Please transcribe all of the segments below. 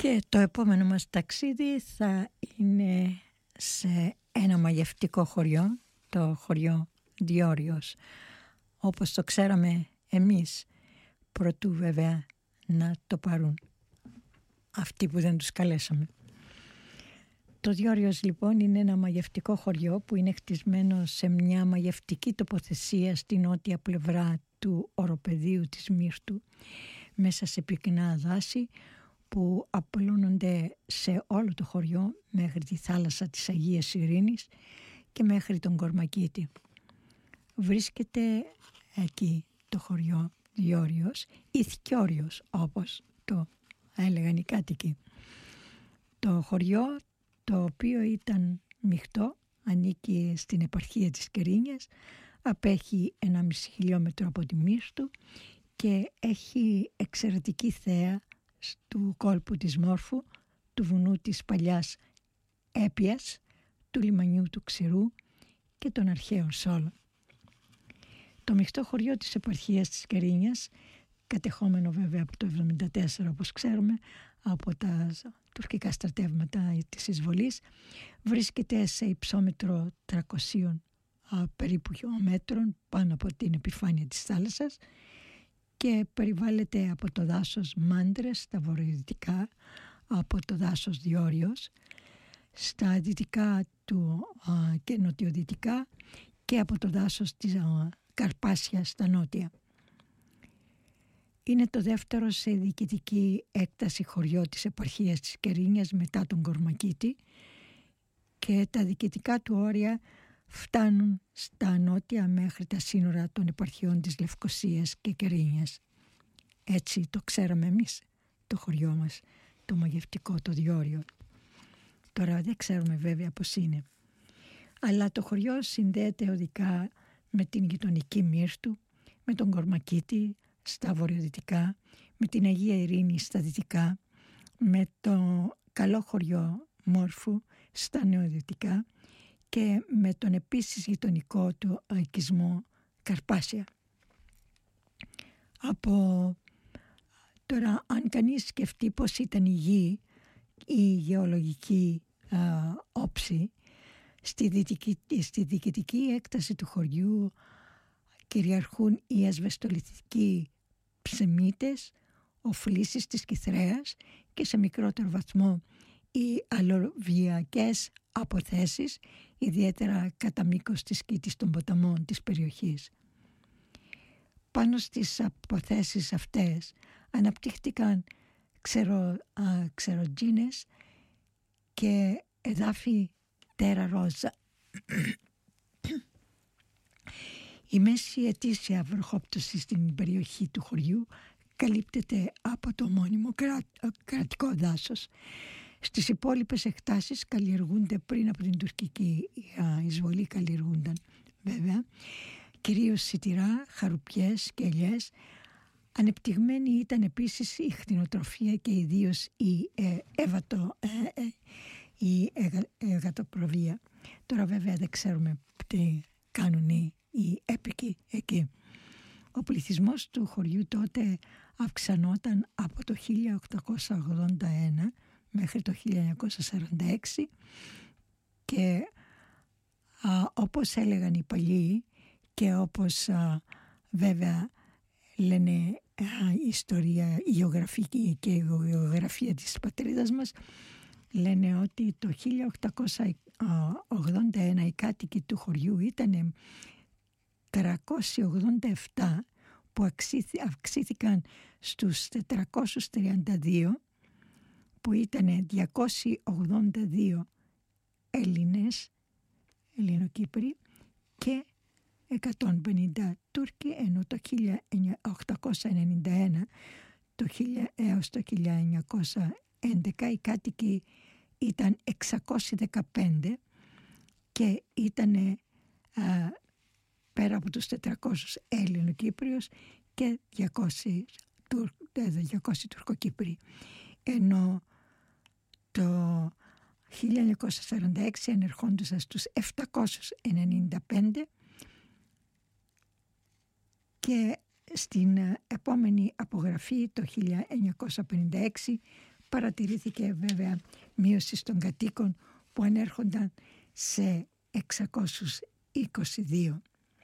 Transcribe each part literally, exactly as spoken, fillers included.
Και το επόμενο μας ταξίδι θα είναι σε ένα μαγευτικό χωριό, το χωριό Διόριος, όπως το ξέραμε εμείς, προτού βέβαια να το πάρουν αυτοί που δεν τους καλέσαμε. Το Διόριος λοιπόν είναι ένα μαγευτικό χωριό που είναι χτισμένο σε μια μαγευτική τοποθεσία στη νότια πλευρά του οροπεδίου της Μύρτου, μέσα σε πυκνά δάση που απλώνονται σε όλο το χωριό μέχρι τη θάλασσα της Αγίας Ειρήνης και μέχρι τον Κορμακίτη. Βρίσκεται εκεί το χωριό Διόριος ή Θκιόριος, όπως το έλεγαν οι κάτοικοι. Το χωριό, το οποίο ήταν μειχτό, ανήκει στην επαρχία της Κερίνιας, απέχει ένα μισή χιλιόμετρο από τη Μύρτου και έχει εξαιρετική θέα του κόλπου της Μόρφου, του βουνού της παλιάς Έπιας, του λιμανιού του Ξηρού και των αρχαίων Σόλων. Το μειχτό χωριό της επαρχίας της Κερίνιας, κατεχόμενο βέβαια από το εβδομήντα τέσσερα όπως ξέρουμε από τα τουρκικά στρατεύματα της εισβολής, βρίσκεται σε υψόμετρο τριακόσια περίπου μέτρων πάνω από την επιφάνεια της θάλασσας και περιβάλλεται από το δάσος Μάντρες στα βορειοδυτικά, από το δάσος Διόριος στα δυτικά του α, και νοτιοδυτικά και από το δάσος της α, Καρπάσια στα νότια. Είναι το δεύτερο σε διοικητική έκταση χωριό της επαρχίας της Κερίνιας μετά τον Κορμακίτη και τα διοικητικά του όρια φτάνουν στα νότια μέχρι τα σύνορα των επαρχιών της Λευκωσίας και Κερίνιας. Έτσι το ξέραμε εμείς το χωριό μας, το μαγευτικό, το Διόριο. Τώρα δεν ξέρουμε βέβαια πώς είναι. Αλλά το χωριό συνδέεται οδικά με την γειτονική Μύρτου, με τον Κορμακίτη στα βορειοδυτικά, με την Αγία Ειρήνη στα δυτικά, με το καλό χωριό Μόρφου στα νεοδυτικά και με τον επίσης γειτονικό του οικισμό Καρπάσια. Από τώρα, αν κανείς σκεφτεί πως ήταν η γη, η γεωλογική α, όψη, στη, δυτική, στη διοικητική έκταση του χωριού κυριαρχούν οι ασβεστολιθικοί ψεμίτες, οφλήσεις της Κιθρέας και σε μικρότερο βαθμό οι αλλοβιακές αποθέσεις, ιδιαίτερα κατά μήκος της κήτης των ποταμών της περιοχής. Πάνω στις αποθέσεις αυτές αναπτύχθηκαν ξερο, α, ξεροτζίνες και εδάφη τέρα ρόζα. Η μέση ετήσια βροχόπτωση στην περιοχή του χωριού καλύπτεται από το μόνιμο κρα... κρατικό δάσος. Στις υπόλοιπες εκτάσεις καλλιεργούνται πριν από την τουρκική εισβολή, καλλιεργούνταν βέβαια κυρίως σιτηρά, χαρουπιές και ελιές. Ανεπτυγμένη ήταν επίσης η κτηνοτροφία και ιδίως η, ε, εύατο, ε, ε, η εγα, εγατοπροβία. Τώρα βέβαια δεν ξέρουμε τι κάνουν οι, οι έπικοι εκεί. Ο πληθυσμός του χωριού τότε αυξανόταν από το χίλια οκτακόσια ογδόντα ένα μέχρι το χίλια εννιακόσια σαράντα έξι και α, όπως έλεγαν οι παλιοί και όπως α, βέβαια λένε α, η ιστορία, η γεωγραφική και η γεωγραφία της πατρίδας μας, λένε ότι το χίλια οκτακόσια ογδόντα ένα οι κάτοικοι του χωριού ήταν τριακόσιοι ογδόντα επτά που αυξήθηκαν στους τετρακόσιους τριάντα δύο, που ήταν διακόσιοι ογδόντα δύο Έλληνες, Ελληνοκύπροι και εκατόν πενήντα Τούρκοι, ενώ το χίλια οκτακόσια ενενήντα ένα το χίλια έως το χίλια εννιακόσια έντεκα οι κάτοικοι ήταν εξακόσιοι δεκαπέντε και ήταν πέρα από τους τετρακόσιους Έλληνο-Κύπριους και διακόσιοι, Τουρ, διακόσιοι Τουρκοκύπριοι. Ενώ το χίλια εννιακόσια σαράντα έξι ενερχόντουσαν στους επτακόσιους ενενήντα πέντε και στην επόμενη απογραφή το χίλια εννιακόσια πενήντα έξι Παρατηρήθηκε βέβαια μείωση των κατοίκων που ανέρχονταν σε εξακόσιους είκοσι δύο.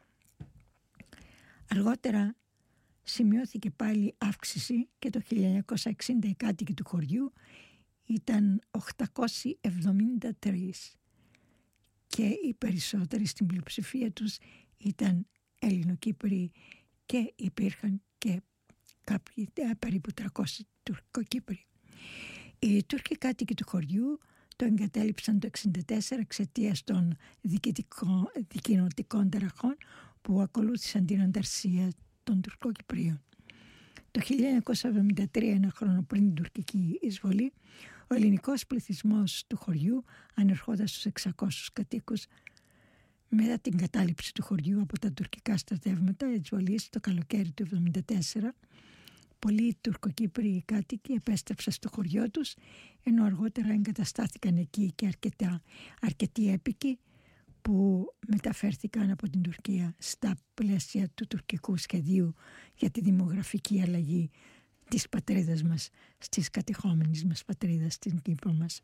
Αργότερα σημειώθηκε πάλι αύξηση και το χίλια εννιακόσια εξήντα οι κάτοικοι του χωριού ήταν οκτακόσιοι εβδομήντα τρεις και οι περισσότεροι στην πλειοψηφία τους ήταν Ελληνοκύπροι και υπήρχαν και κάποιοι περίπου τριακόσιοι Τουρκοκύπροι. Οι Τούρκοι κάτοικοι του χωριού το εγκατέλειψαν το εξήντα τέσσερα εξαιτίας των δικοινοτικών ταραχών που ακολούθησαν την ανταρσία των Τουρκοκυπρίων. Το χίλια εννιακόσια εβδομήντα τρία, ένα χρόνο πριν την τουρκική εισβολή, ο ελληνικός πληθυσμός του χωριού ανερχόταν στους εξακόσιους κατοίκους. Μετά την κατάληψη του χωριού από τα τουρκικά στρατεύματα εισβολής το καλοκαίρι του εβδομήντα τέσσερα, πολλοί Τουρκοκύπριοι κάτοικοι επέστρεψαν στο χωριό τους, ενώ αργότερα εγκαταστάθηκαν εκεί και αρκετά, αρκετοί έπικοι που μεταφέρθηκαν από την Τουρκία στα πλαίσια του τουρκικού σχεδίου για τη δημογραφική αλλαγή της πατρίδας μας, στις κατεχόμενες μας πατρίδας, στην Κύπρο μας.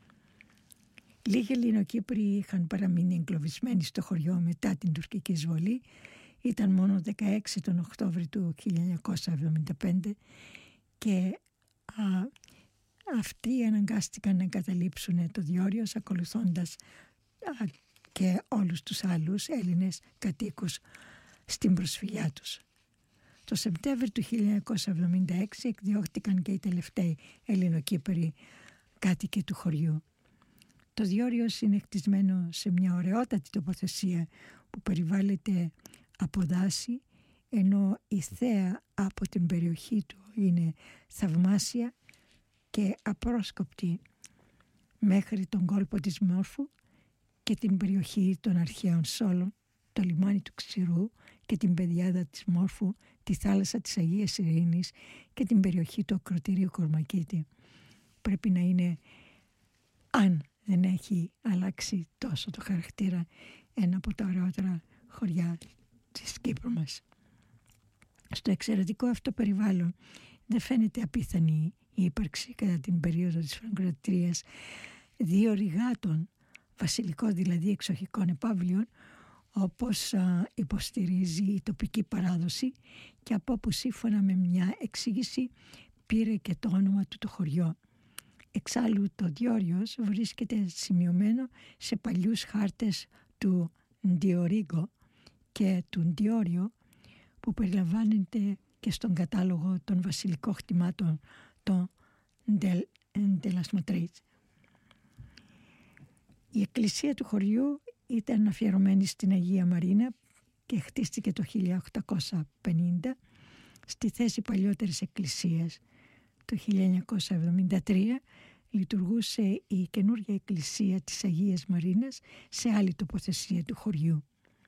Λίγοι Ελληνοκύπροι είχαν παραμείνει εγκλωβισμένοι στο χωριό μετά την τουρκική εισβολή. Ήταν μόνο δεκαέξι τον Οκτώβρη του χίλια εννιακόσια εβδομήντα πέντε και α, αυτοί αναγκάστηκαν να εγκαταλείψουν το Διόριος, ακολουθώντας α, και όλους τους άλλους Έλληνες κατοίκους στην προσφυγιά τους. Το Σεπτέμβριο του χίλια εννιακόσια εβδομήντα έξι εκδιώχτηκαν και οι τελευταίοι Ελληνοκύπροι κάτοικοι του χωριού. Το Διόριος είναι χτισμένο σε μια ωραιότατη τοποθεσία που περιβάλλεται από δάση, ενώ η θέα από την περιοχή του είναι θαυμάσια και απρόσκοπτη μέχρι τον κόλπο της Μόρφου και την περιοχή των αρχαίων Σόλων, το λιμάνι του Ξηρού και την πεδιάδα της Μόρφου, τη θάλασσα της Αγίας Ειρήνης και την περιοχή του ακροτηρίου Κορμακίτη. Πρέπει να είναι, αν δεν έχει αλλάξει τόσο το χαρακτήρα, ένα από τα ωραιότερα χωριά της Κύπρου μας. Στο εξαιρετικό αυτό περιβάλλον δεν φαίνεται απίθανη η ύπαρξη κατά την περίοδο της Φραγκοκρατίας δύο ρηγάτων, βασιλικών δηλαδή εξοχικών επαύλιων, όπως α, υποστηρίζει η τοπική παράδοση και από όπου σύμφωνα με μια εξήγηση πήρε και το όνομα του το χωριό. Εξάλλου το Διόριος βρίσκεται σημειωμένο σε παλιούς χάρτες του Ντιορίγκο και του Ντιόριο, που περιλαμβάνεται και στον κατάλογο των βασιλικών χτιμάτων των Ντελασματρίτ. Η εκκλησία του χωριού ήταν αφιερωμένη στην Αγία Μαρίνα και χτίστηκε το χίλια οκτακόσια πενήντα στη θέση παλιότερης εκκλησίας. Το χίλια εννιακόσια εβδομήντα τρία λειτουργούσε η καινούργια εκκλησία της Αγίας Μαρίνας σε άλλη τοποθεσία του χωριού.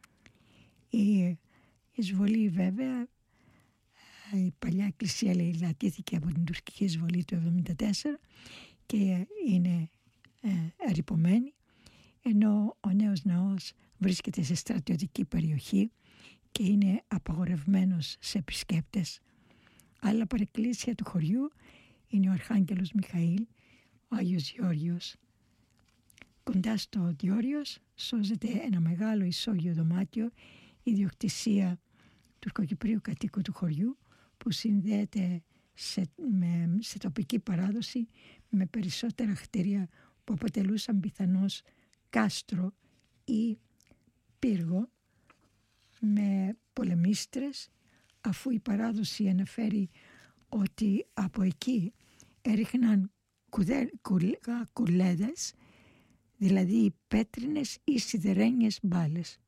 Η εισβολή βέβαια, η παλιά εκκλησία λαιλατήθηκε από την τουρκική εισβολή του εβδομήντα τέσσερα και είναι ε, ερειπωμένη, ενώ ο νέος ναός βρίσκεται σε στρατιωτική περιοχή και είναι απαγορευμένος σε επισκέπτες. Άλλα παρεκκλήσια του χωριού είναι ο Αρχάγγελος Μιχαήλ, ο Άγιος Γεώργιος. Κοντά στο Διόριος σώζεται ένα μεγάλο ισόγειο δωμάτιο, ιδιοκτησία τουρκοκυπρίου κατοίκου του χωριού, που συνδέεται σε, με, σε τοπική παράδοση με περισσότερα κτίρια που αποτελούσαν πιθανώς κάστρο ή πύργο με πολεμίστρες, αφού η παράδοση αναφέρει ότι από εκεί έριχναν κουδέ, κουλ, κουλέδες, δηλαδή πέτρινες ή σιδερένιες μπάλες.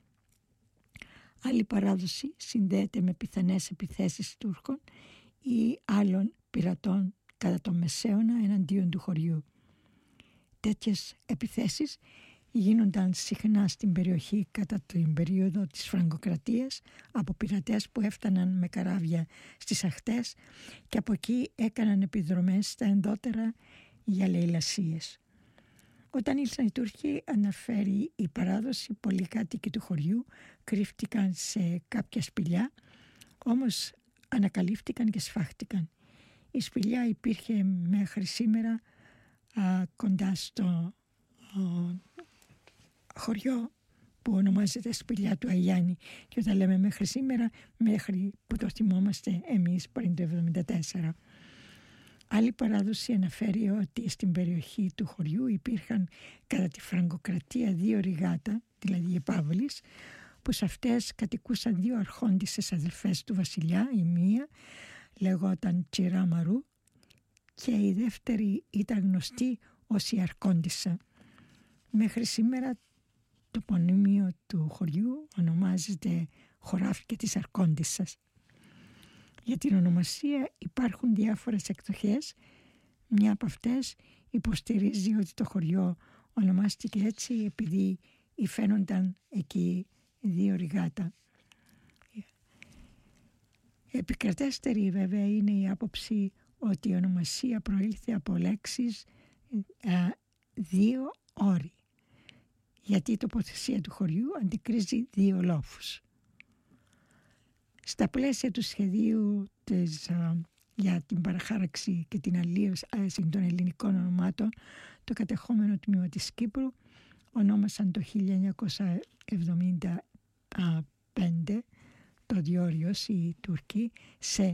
Άλλη παράδοση συνδέεται με πιθανές επιθέσεις Τούρκων ή άλλων πειρατών κατά τον Μεσαίωνα εναντίον του χωριού. Τέτοιες επιθέσεις γίνονταν συχνά στην περιοχή κατά την περίοδο της Φραγκοκρατίας από πειρατές που έφταναν με καράβια στις ακτές και από εκεί έκαναν επιδρομές στα ενδότερα για λαιλασίες. Όταν ήρθαν οι Τούρκοι, αναφέρει η παράδοση, πολλοί κάτοικοι του χωριού κρύφτηκαν σε κάποια σπηλιά, όμως ανακαλύφθηκαν και σφάχτηκαν. Η σπηλιά υπήρχε μέχρι σήμερα α, κοντά στο α, χωριό που ονομάζεται Σπηλιά του Αγιάννη, και όταν λέμε μέχρι σήμερα, μέχρι που το θυμόμαστε εμείς πριν το εβδομήντα τέσσερα. Άλλη παράδοση αναφέρει ότι στην περιοχή του χωριού υπήρχαν κατά τη Φραγκοκρατία δύο ρηγάτα, δηλαδή επαύλεις, που σε αυτές κατοικούσαν δύο αρχόντισσες αδελφές του βασιλιά. Η μία λεγόταν Τσιρά Μαρού και η δεύτερη ήταν γνωστή ως η Αρκόντισσα. Μέχρι σήμερα το πονίμιο του χωριού ονομάζεται χωράφι και της Αρκόντισσας. Για την ονομασία υπάρχουν διάφορες εκδοχές. Μια από αυτές υποστηρίζει ότι το χωριό ονομάστηκε έτσι επειδή υφαίνονταν εκεί δύο ρηγάτα. Επικρατέστερη βέβαια είναι η άποψη ότι η ονομασία προήλθε από λέξεις α, δύο όροι, γιατί η τοποθεσία του χωριού αντικρίζει δύο λόφους. Στα πλαίσια του σχεδίου της, α, για την παραχάραξη και την αλλίωση των ελληνικών ονομάτων, το κατεχόμενο τμήμα της Κύπρου ονόμασαν το χίλια εννιακόσια εβδομήντα πέντε το Διόριος οι Τούρκοι σε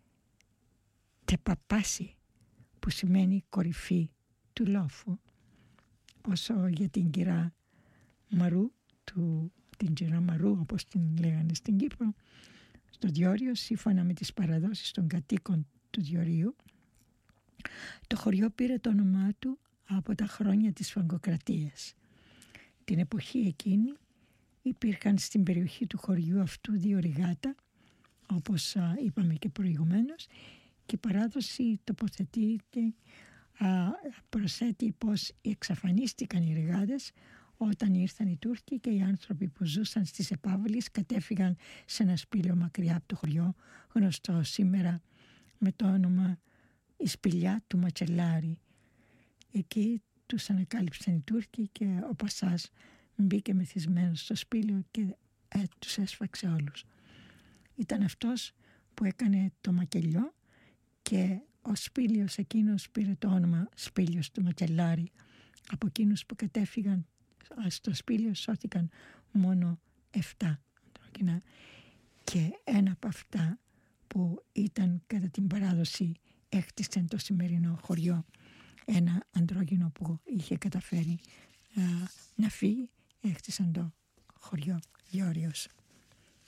τεπαπάση, που σημαίνει κορυφή του λόφου. Όσο για την κυρά Μαρού, του, την κυρά Μαρού όπως την λέγανε στην Κύπρο, στο Διόριο, σύμφωνα με τις παραδόσεις των κατοίκων του Διορίου, το χωριό πήρε το όνομά του από τα χρόνια της Φραγκοκρατίας. Την εποχή εκείνη υπήρχαν στην περιοχή του χωριού αυτού δύο ρηγάτα, όπως α, είπαμε και προηγουμένως, και η παράδοση τοποθετείται, α, προσθέτει πως εξαφανίστηκαν οι ρηγάδες όταν ήρθαν οι Τούρκοι και οι άνθρωποι που ζούσαν στις επαύλεις κατέφυγαν σε ένα σπήλαιο μακριά από το χωριό, γνωστό σήμερα με το όνομα η Σπηλιά του Ματσελάρη. Εκεί τους ανακάλυψαν οι Τούρκοι και ο Πασάς μπήκε μεθυσμένος στο σπήλαιο και ε, τους έσφαξε όλους. Ήταν αυτός που έκανε το μακελιό και ο σπήλαιος εκείνος πήρε το όνομα Σπήλαιος του Ματσελάρη. Από εκείνους που κατέφυγαν στο σπήλαιο σώθηκαν μόνο εφτά αντρόκινα, και ένα από αυτά που ήταν κατά την παράδοση έκτισαν το σημερινό χωριό, ένα αντρόγινο που είχε καταφέρει α, να φύγει, έκτισαν το χωριό Διόριος.